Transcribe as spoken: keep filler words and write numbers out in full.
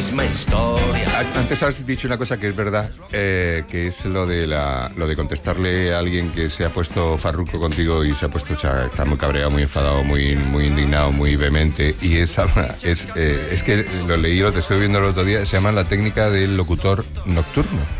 misma historia. Antes has dicho una cosa que es verdad, eh, que es lo de la, lo de contestarle a alguien que se ha puesto farruco contigo y se ha puesto, o sea, está muy cabreado, muy enfadado, muy, muy indignado, muy vehemente. Y es, es, eh, es que lo leí, lo te estoy viendo el otro día, se llama la técnica del locutor nocturno.